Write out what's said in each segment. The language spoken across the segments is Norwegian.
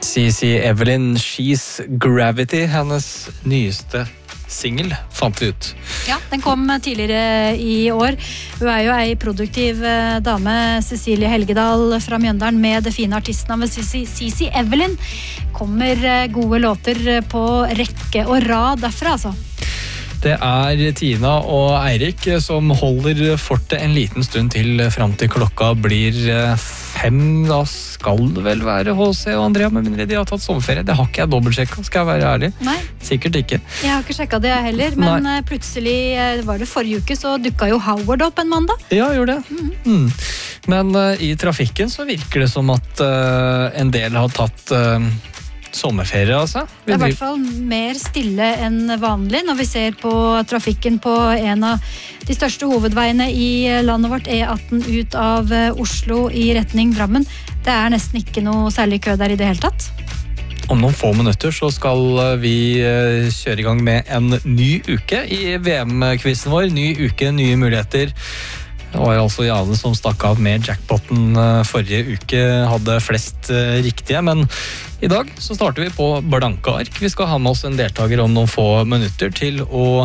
CC Evelyn, She's Gravity, hennes nyeste single, fant vi ut. Ja, den kom tidligere i år. Hun jo ei produktiv dame, Cecilie Helgedal fra Mjøndalen, med det fine artistnavnet CC Evelyn. Kommer gode låter på rekke og rad derfra, altså. Det Tina og Eirik som holder fortet en liten stund til frem til klokka blir 5. Da skal det vel være HC og Andrea, med mindre de har tatt sommerferie. Det har ikke jeg dobbeltsjekket, skal jeg være ærlig. Nei. Sikkert ikke. Jeg har ikke sjekket det heller, men plutselig var det forrige uke, så dukket jo Howard opp en mandag. Ja, gjorde det. Men i trafikken så virker det som at en del har tatt sommerferie, altså. Det I hvert fall mer stille enn vanlig når vi ser på trafikken på en av de største hovedveiene i landet vårt, E18 ut av Oslo i retning Drammen. Det nesten ikke noe særlig kø der i det hele tatt. Om noen få minutter så skal vi kjøre i gang med en ny uke i VM-quizen vår. Ny uke, nye muligheter. Det var altså Jane som stakk av med jackpoten forrige uke, hadde flest riktige, men i dag så starter vi på blanke ark. Vi skal ha med oss en deltaker om noen få minutter til å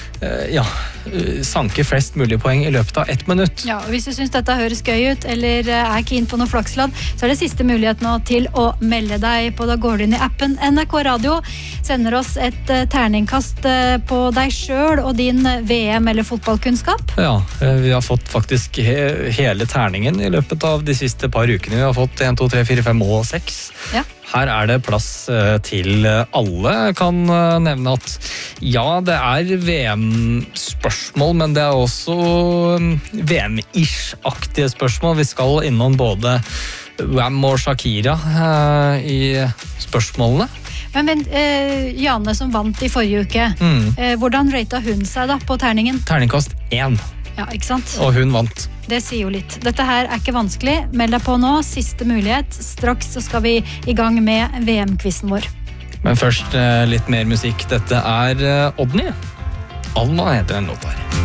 sanke flest mulig poeng i løpet av 1 minutt. Ja, og hvis du synes dette høres gøy ut, eller keen på noe flaksladd, så det siste mulighet nå til å melde deg på. Da går du inn i appen NRK Radio, sender oss et terningkast på deg selv og din VM- eller fotballkunnskap. Ja, vi har fått faktisk hele terningen i løpet av de siste par ukene. Vi har fått 1, 2, 3, 4, 5 og 6. Ja. Her det plass til alle. Jeg kan nevne at ja, det VM-spørsmål, men det også VM-ish-aktige spørsmål. Vi skal innom både Wham og Shakira i spørsmålene. Men Jane som vant i forrige uke, hvordan ratet hun seg da på terningen? Terningkast 1. Ja, ikke sant? Og hun vant. Det sier jo litt. Dette her ikke vanskelig. Meld deg på nå. Siste mulighet. Straks så skal vi i gang med VM-quizen vår. Men først litt mer musikk. Dette Odny. Alma heter den låta her.